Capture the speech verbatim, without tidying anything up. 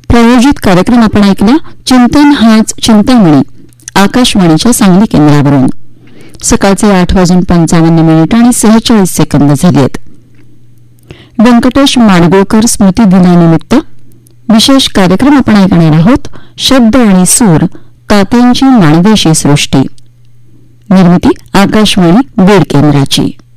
प्रायोजित कार्यक्रम आपण ऐकला. चिंतन हाच चिंतामणी आकाशवाणीच्या सांगली केंद्रावरून. सकाळचे आठ वाजून पंचावन्न मिनिट आणि सेहेचाळीस सेकंद झाले आहेत. व्यंकटेश माडगुळकर स्मृती दिनानिमित्त विशेष कार्यक्रम आपण ऐकणार आहोत. शब्द आणि सूर तात्यांची माणदेशी सृष्टी. निर्मिती आकाशवाणी बीड केंद्राची.